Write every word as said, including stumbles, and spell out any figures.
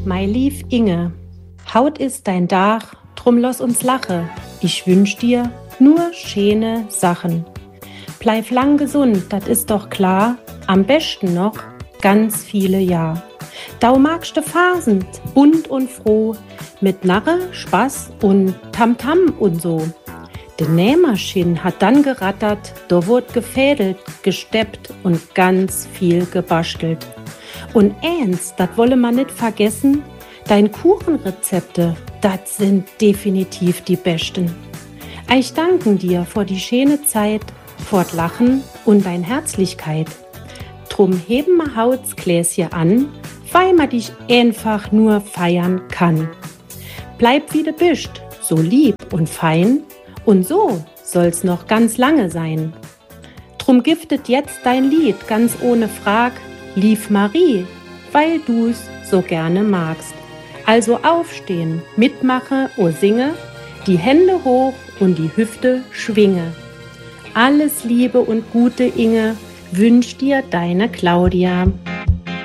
mei lief Inge, Haut ist dein Dach, drum lass uns lache. Ich wünsch dir nur schöne Sachen. Bleib lang gesund, dat ist doch klar, am besten noch ganz viele Jahr. Dau magste Phasen, bunt und froh, mit Narre, Spaß und Tamtam und so. De Nähmaschine hat dann gerattert, da wurd gefädelt, gesteppt und ganz viel gebastelt. Und eins, dat wolle man nicht vergessen, dein Kuchenrezepte, dat sind definitiv die besten. Ich danken dir vor die schöne Zeit, fort Lachen und dein Herzlichkeit. Drum heben ma Hauts Gläschen an, weil ma dich einfach nur feiern kann. Bleib wie du bist, so lieb und fein, und so soll's noch ganz lange sein. Drum giftet jetzt dein Lied ganz ohne Frag, lief Marie, weil du's so gerne magst. Also aufstehen, mitmache, o singe, die Hände hoch und die Hüfte schwinge. Alles Liebe und Gute, Inge, wünscht dir deine Claudia.